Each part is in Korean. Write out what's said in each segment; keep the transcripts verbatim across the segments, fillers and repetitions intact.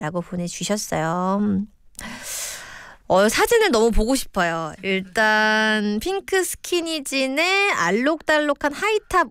라고 보내주셨어요. 어, 사진을 너무 보고 싶어요. 일단 핑크 스키니진의 알록달록한 하이탑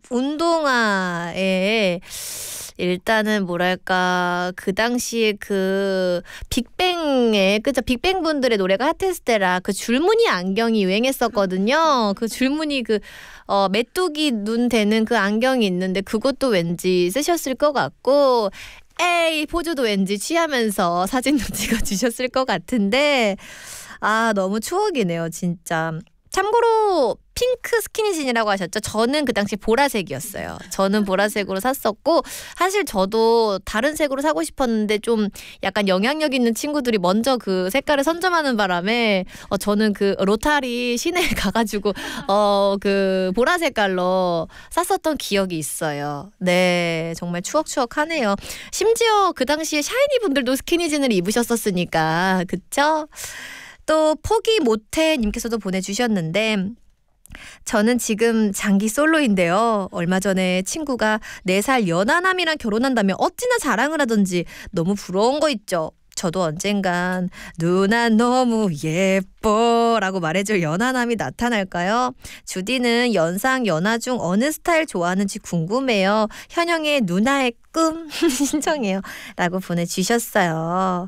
운동화에 일단은 뭐랄까 그 당시에 그 빅뱅의 그죠 빅뱅 분들의 노래가 핫했을 때라 그 줄무늬 안경이 유행했었거든요. 그 줄무늬 그 어, 메뚜기 눈 되는 그 안경이 있는데 그것도 왠지 쓰셨을 것 같고 에이 포즈도 왠지 취하면서 사진도 찍어주셨을 것 같은데 아 너무 추억이네요 진짜. 참고로 핑크 스키니진이라고 하셨죠. 저는 그 당시 보라색이었어요. 저는 보라색으로 샀었고 사실 저도 다른 색으로 사고 싶었는데 좀 약간 영향력 있는 친구들이 먼저 그 색깔을 선점하는 바람에 어, 저는 그 로타리 시내에 가가지고 어, 그 보라 색깔로 샀었던 기억이 있어요. 네, 정말 추억추억하네요. 심지어 그 당시에 샤이니 분들도 스키니진을 입으셨었으니까 그쵸? 또 포기 못해 님께서도 보내주셨는데 저는 지금 장기 솔로인데요. 얼마 전에 친구가 네 살 연하남이랑 결혼한다며 어찌나 자랑을 하던지 너무 부러운 거 있죠. 저도 언젠간 누나 너무 예뻐 라고 말해줄 연하남이 나타날까요? 주디는 연상 연하 중 어느 스타일 좋아하는지 궁금해요. 현영의 누나의 꿈 신청해요 라고 보내주셨어요.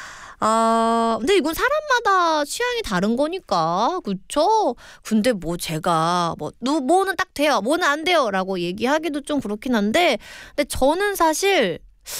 아, 근데 이건 사람마다 취향이 다른 거니까, 그쵸? 근데 뭐 제가 뭐, 누, 뭐는 딱 돼요, 뭐는 안 돼요 라고 얘기하기도 좀 그렇긴 한데, 근데 저는 사실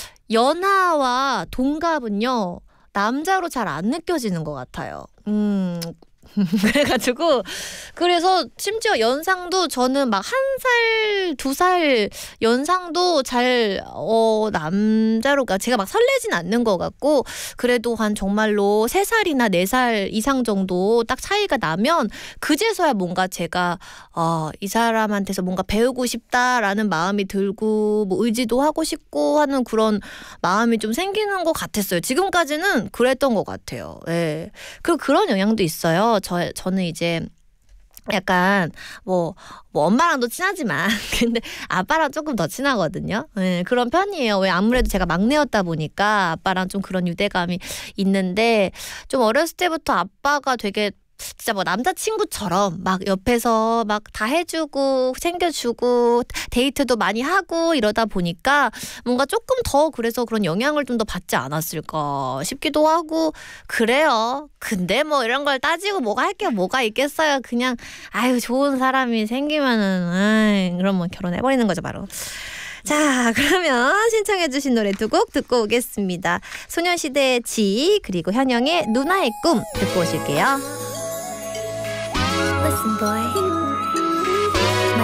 연하와 동갑은요, 남자로 잘 안 느껴지는 것 같아요. 음. 그래가지고 그래서 심지어 연상도 저는 막 한 살, 두 살 연상도 잘 어, 남자로 제가 막 설레진 않는 것 같고 그래도 한 정말로 세 살이나 네 살 이상 정도 딱 차이가 나면 그제서야 뭔가 제가 어, 이 사람한테서 뭔가 배우고 싶다라는 마음이 들고 뭐 의지도 하고 싶고 하는 그런 마음이 좀 생기는 것 같았어요. 지금까지는 그랬던 것 같아요. 예. 그 그런 영향도 있어요. 저, 저는 이제 약간 뭐, 뭐 엄마랑도 친하지만 근데 아빠랑 조금 더 친하거든요. 네, 그런 편이에요. 왜 아무래도 제가 막내였다 보니까 아빠랑 좀 그런 유대감이 있는데 좀 어렸을 때부터 아빠가 되게 진짜 뭐 남자친구처럼 막 옆에서 막 다 해주고 챙겨주고 데이트도 많이 하고 이러다 보니까 뭔가 조금 더 그래서 그런 영향을 좀 더 받지 않았을까 싶기도 하고 그래요. 근데 뭐 이런 걸 따지고 뭐가 할 게 뭐가 있겠어요. 그냥 아유 좋은 사람이 생기면은 아이, 그러면 결혼해버리는 거죠 바로. 자 그러면 신청해주신 노래 두 곡 듣고 오겠습니다. 소녀시대의 지 그리고 현영의 누나의 꿈 듣고 오실게요. Listen boy